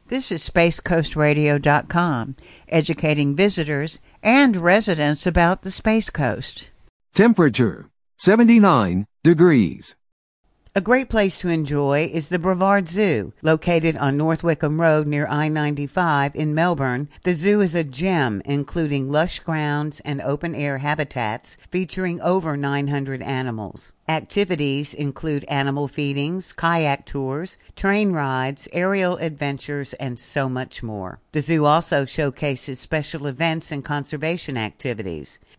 This is SpaceCoastRadio.com, educating visitors and residents about the Space Coast. Temperature, 79 degrees. A great place to enjoy is the Brevard Zoo, located on North Wickham Road near I-95 in Melbourne. The zoo is a gem, including lush grounds and open-air habitats featuring over 900 animals. Activities include animal feedings, kayak tours, train rides, aerial adventures, and so much more. The zoo also showcases special events and conservation activities.